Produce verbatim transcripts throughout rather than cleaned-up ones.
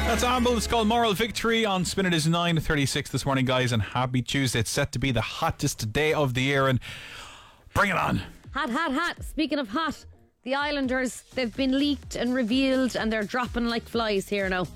That's Amble. It's called Moral Victory on Spin. It is nine thirty-six this morning, guys, and happy Tuesday. It's set to be the hottest day of the year, and bring it on. Hot, hot, hot. Speaking of hot, the Islanders, they've been leaked and revealed, and they're dropping like flies here now.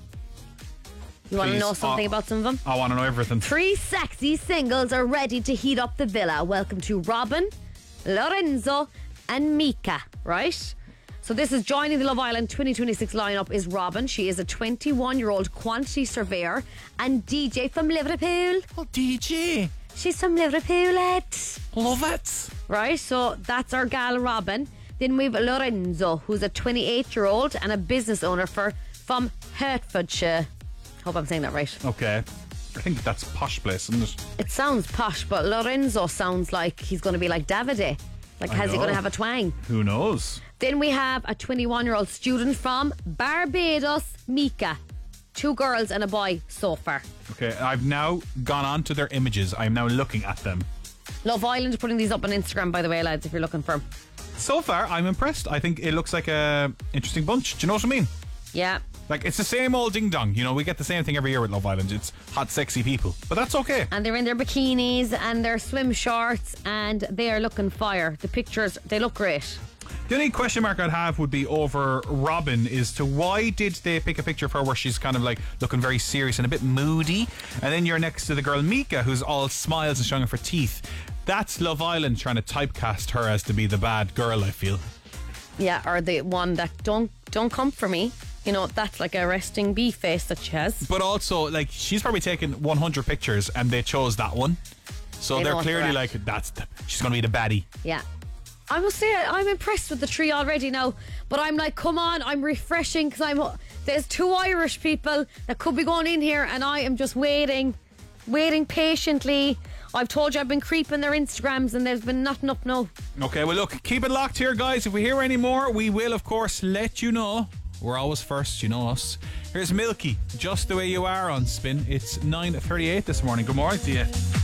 You want to know something oh, about some of them? I want to know everything. Three sexy singles are ready to heat up the villa. Welcome to Robin, Lorenzo, and Mika, right? So this is joining the Love Island twenty twenty-six lineup is Robin. She is a twenty-one-year-old quantity surveyor and D J from Liverpool. Oh, D J. She's from Liverpool, Ed. Love it. Right, so that's our gal Robin. Then we've Lorenzo, who's a twenty-eight-year-old and a business owner for from Hertfordshire. Hope I'm saying that right. Okay. I think that's a posh place, isn't it? It sounds posh, but Lorenzo sounds like he's going to be like Davide. Like, I how's he know. going to have a twang? Who knows? Then we have a twenty-one-year-old student from Barbados, Mika. Two girls and a boy so far. Okay, I've now gone on to their images. I'm now looking at them. Love Island putting these up on Instagram, by the way, lads, if you're looking for them. So far, I'm impressed. I think it looks like a interesting bunch. Do you know what I mean? Yeah. Like, it's the same old ding-dong. You know, we get the same thing every year with Love Island. It's hot, sexy people. But that's okay. And they're in their bikinis and their swim shorts, and they are looking fire. The pictures, they look great. The only question mark I'd have would be over Robin is to why did they pick a picture of her where she's kind of like looking very serious and a bit moody, and then you're next to the girl Mika who's all smiles and showing off her teeth. That's Love Island trying to typecast her as to be the bad girl, I feel. Yeah, or the one that don't don't come for me. You know, that's like a resting bee face that she has. But also, like, she's probably taken one hundred pictures and they chose that one. So They they're know what clearly they're like, that's the, she's going to be the baddie. Yeah. I must say, I'm impressed with the tree already now. But I'm like, come on, I'm refreshing because I'm. There's two Irish people that could be going in here, and I am just waiting, waiting patiently. I've told you I've been creeping their Instagrams, and there's been nothing up now. Okay, well, look, keep it locked here, guys. If we hear any more, we will, of course, let you know. We're always first, you know us. Here's Milky, Just the Way You Are on Spin. It's nine thirty-eight this morning. Good morning to you.